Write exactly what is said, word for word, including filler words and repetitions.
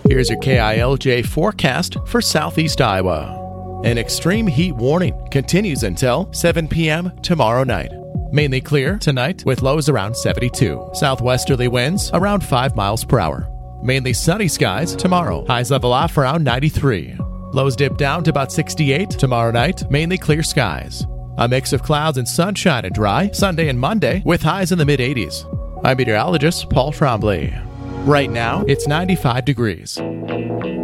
Here's your K I L J forecast for southeast Iowa. An extreme heat warning continues until seven p.m. tomorrow night. Mainly clear tonight with lows around seventy-two. Southwesterly winds around five miles per hour. Mainly sunny skies tomorrow. Highs level off around ninety-three. Lows dip down to about sixty-eight tomorrow night. Mainly clear skies. A mix of clouds and sunshine and dry Sunday and Monday with highs in the mid-eighties. I'm meteorologist Paul Trombley. Right now, it's ninety-five degrees.